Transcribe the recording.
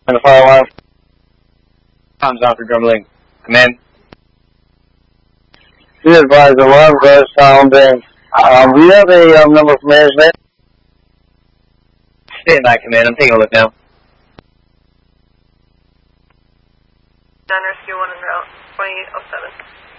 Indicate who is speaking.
Speaker 1: the fire alarm. Tom's on for grumbling. Come in.
Speaker 2: Be advised, alarm does sounding. Do you have a number for management?
Speaker 1: Stand by, command. I'm taking a look now.
Speaker 3: Rescue 1 en route, 2807.